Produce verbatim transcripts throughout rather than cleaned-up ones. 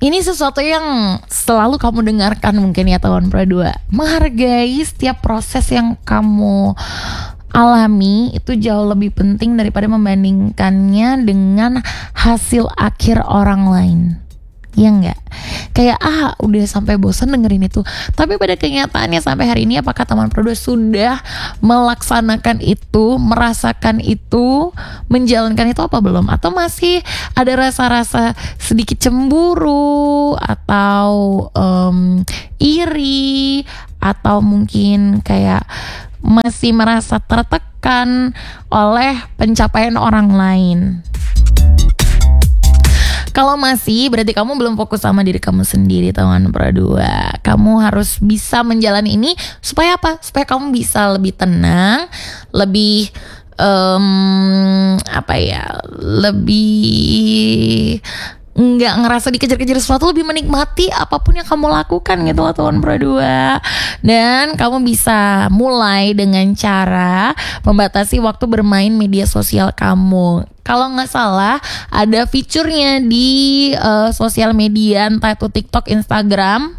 Ini sesuatu yang selalu kamu dengarkan mungkin ya Tawon Pro dua. Menghargai setiap proses yang kamu alami itu jauh lebih penting daripada membandingkannya dengan hasil akhir orang lain. Ya enggak? Kayak ah udah sampai bosan dengerin itu. Tapi pada kenyataannya sampai hari ini apakah Tawon Pro dua sudah melaksanakan itu, merasakan itu, menjalankan itu apa belum? Atau masih ada rasa-rasa sedikit cemburu atau um, iri, atau mungkin kayak masih merasa tertekan oleh pencapaian orang lain? Kalau masih, berarti kamu belum fokus sama diri kamu sendiri, Tawon Pro dua. Kamu harus bisa menjalani ini supaya apa? Supaya kamu bisa lebih tenang, lebih um, apa ya? Lebih nggak ngerasa dikejar-kejar sesuatu, lebih menikmati apapun yang kamu lakukan gitu loh Tawon Pro dua. Dan kamu bisa mulai dengan cara membatasi waktu bermain media sosial kamu. Kalau nggak salah ada fiturnya di uh, sosial media, entah itu TikTok, Instagram.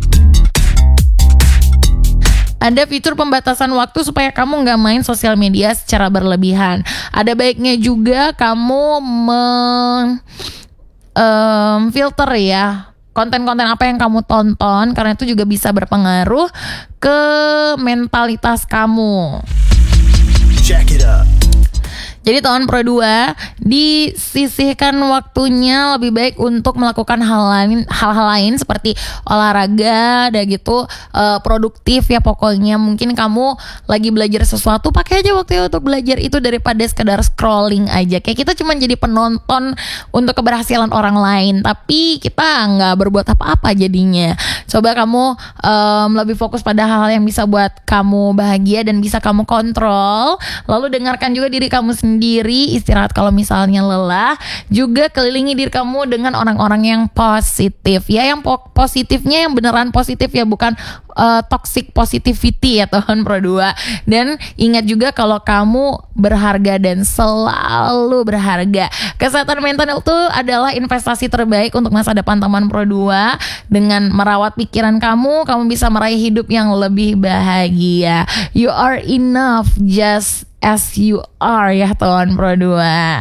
Ada fitur pembatasan waktu supaya kamu nggak main sosial media secara berlebihan. Ada baiknya juga kamu meng um, filter ya konten-konten apa yang kamu tonton, karena itu juga bisa berpengaruh ke mentalitas kamu. Check it out. Jadi Tawon Pro dua, disisihkan waktunya lebih baik untuk melakukan hal lain, hal-hal lain seperti olahraga, dan gitu uh, produktif ya pokoknya. Mungkin kamu lagi belajar sesuatu, pakai aja waktunya untuk belajar itu daripada sekedar scrolling aja. Kayak kita cuma jadi penonton untuk keberhasilan orang lain, tapi kita nggak berbuat apa-apa jadinya. Coba kamu um, lebih fokus pada hal-hal yang bisa buat kamu bahagia dan bisa kamu kontrol. Lalu dengarkan juga diri kamu sendiri. Diri istirahat kalau misalnya lelah, juga kelilingi diri kamu dengan orang-orang yang positif ya, yang po- positifnya yang beneran positif ya, bukan uh, toxic positivity ya Tawon Pro dua. Dan ingat juga kalau kamu berharga dan selalu berharga. Kesehatan mental itu adalah investasi terbaik untuk masa depan Tawon Pro dua. Dengan merawat pikiran kamu, kamu bisa meraih hidup yang lebih bahagia. You are enough just as you are ya Tawon Pro dua.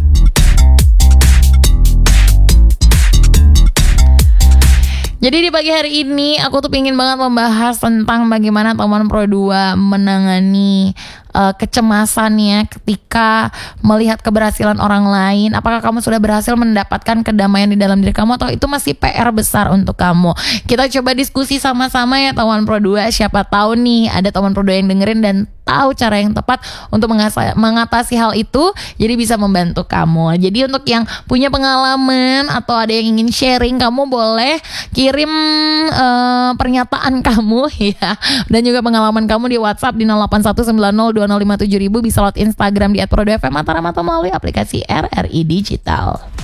Jadi di pagi hari ini aku tuh pengen banget membahas tentang bagaimana Tawon Pro dua menangani uh, kecemasannya ketika melihat keberhasilan orang lain. Apakah kamu sudah berhasil mendapatkan kedamaian di dalam diri kamu, atau itu masih P R besar untuk kamu? Kita coba diskusi sama-sama ya Tawon Pro dua. Siapa tahu nih ada Tawon Pro dua yang dengerin dan tahu cara yang tepat untuk mengasa- mengatasi hal itu, jadi bisa membantu kamu. Jadi untuk yang punya pengalaman atau ada yang ingin sharing, kamu boleh kirim uh, pernyataan kamu ya, dan juga pengalaman kamu di WhatsApp di nol delapan satu sembilan nol dua nol lima tujuh ribu. Bisa lewat Instagram di et pro dua f m Mataram atau melalui aplikasi R R I Digital.